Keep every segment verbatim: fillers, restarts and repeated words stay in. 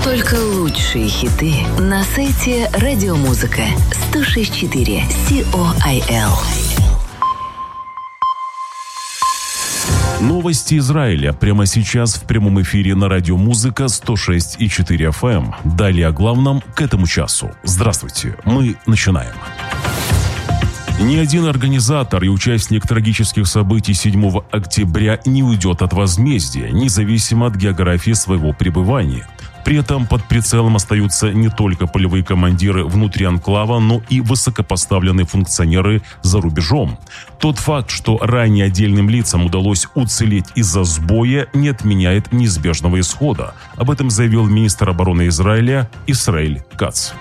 Только лучшие хиты на сайте Радиомузыка сто шесть четыре си о ай эл. Новости Израиля прямо сейчас в прямом эфире на Радиомузыка сто шесть и четыре эф эм. Далее о главном к этому часу. Здравствуйте, мы начинаем. Ни один организатор и участник трагических событий седьмого октября не уйдет от возмездия, независимо от географии своего пребывания. При этом под прицелом остаются не только полевые командиры внутри анклава, но и высокопоставленные функционеры за рубежом. Тот факт, что ранее отдельным лицам удалось уцелеть из-за сбоя, не отменяет неизбежного исхода. Об этом заявил министр обороны Израиля Исраэль Кац.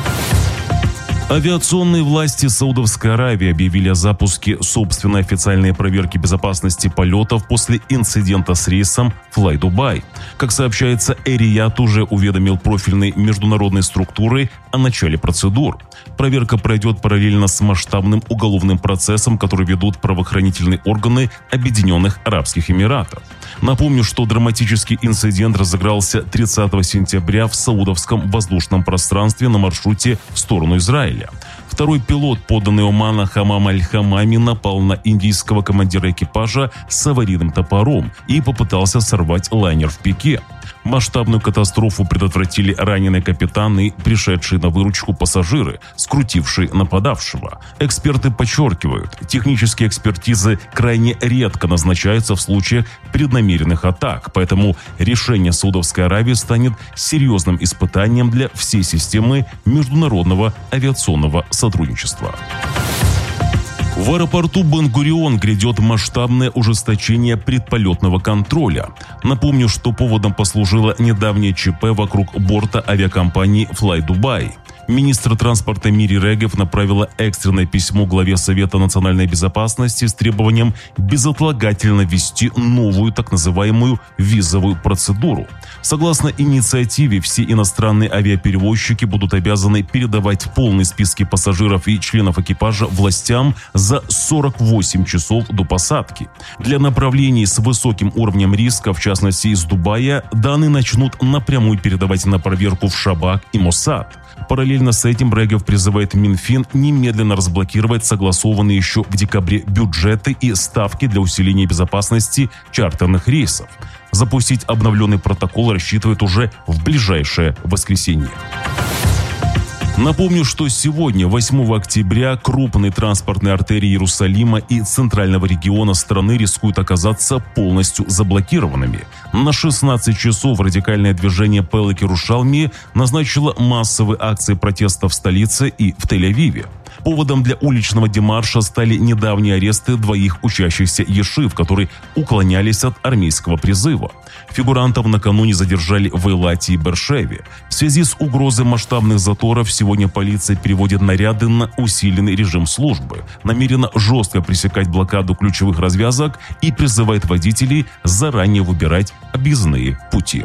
Авиационные власти Саудовской Аравии объявили о запуске собственной официальной проверки безопасности полетов после инцидента с рейсом Fly Dubai. Как сообщается, Эрияд уже уведомил профильные международные структуры о начале процедур. Проверка пройдет параллельно с масштабным уголовным процессом, который ведут правоохранительные органы Объединенных Арабских Эмиратов. Напомню, что драматический инцидент разыгрался тридцатого сентября в саудовском воздушном пространстве на маршруте в сторону Израиля. Второй пилот, подданный Омана Хамам Аль-Хамами, напал на индийского командира экипажа с аварийным топором и попытался сорвать лайнер в пике. Масштабную катастрофу предотвратили раненый капитан и пришедшие на выручку пассажиры, скрутившие нападавшего. Эксперты подчеркивают, технические экспертизы крайне редко назначаются в случаях преднамеренных атак, поэтому решение Саудовской Аравии станет серьезным испытанием для всей системы международного авиационного сотрудничества. В аэропорту Бен-Гурион грядет масштабное ужесточение предполетного контроля. Напомню, что поводом послужило недавнее ЧП вокруг борта авиакомпании Fly Dubai. Министр транспорта Мири Регев направила экстренное письмо главе Совета национальной безопасности с требованием безотлагательно ввести новую так называемую визовую процедуру. Согласно инициативе, все иностранные авиаперевозчики будут обязаны передавать полные списки пассажиров и членов экипажа властям за сорок восемь часов до посадки. Для направлений с высоким уровнем риска, в частности из Дубая, данные начнут напрямую передавать на проверку в Шабак и Моссад. Параллельно с этим Регев призывает Минфин немедленно разблокировать согласованные еще в декабре бюджеты и ставки для усиления безопасности чартерных рейсов. Запустить обновленный протокол рассчитывает уже в ближайшее воскресенье. Напомню, что сегодня, восьмого октября, крупные транспортные артерии Иерусалима и центрального региона страны рискуют оказаться полностью заблокированными. На шестнадцать часов радикальное движение Пелек Иерушалми назначило массовые акции протеста в столице и в Тель-Авиве. Поводом для уличного демарша стали недавние аресты двоих учащихся ешив, которые уклонялись от армейского призыва. Фигурантов накануне задержали в Эйлате и Бершеве. В связи с угрозой масштабных заторов сегодня полиция переводит наряды на усиленный режим службы, намерена жестко пресекать блокаду ключевых развязок и призывает водителей заранее выбирать объездные пути.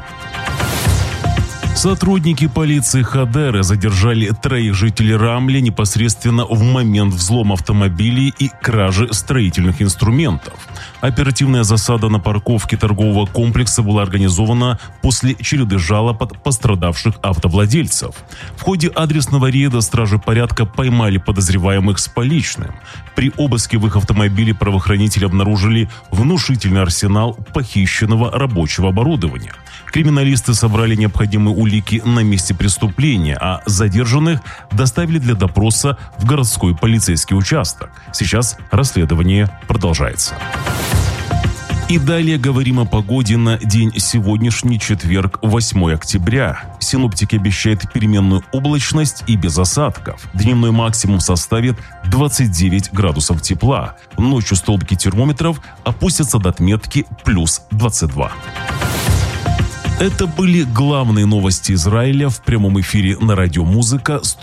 Сотрудники полиции Хадеры задержали троих жителей Рамли непосредственно в момент взлома автомобилей и кражи строительных инструментов. Оперативная засада на парковке торгового комплекса была организована после череды жалоб от пострадавших автовладельцев. В ходе адресного рейда стражи порядка поймали подозреваемых с поличным. При обыске в их автомобиле правоохранители обнаружили внушительный арсенал похищенного рабочего оборудования. Криминалисты собрали необходимые улики на месте преступления, а задержанных доставили для допроса в городской полицейский участок. Сейчас расследование продолжается. И далее говорим о погоде на день сегодняшний, четверг, восьмого октября. Синоптики обещают переменную облачность и без осадков. Дневной максимум составит двадцать девять градусов тепла. Ночью столбики термометров опустятся до отметки плюс двадцать два. Это были главные новости Израиля в прямом эфире на Радиомузыка сто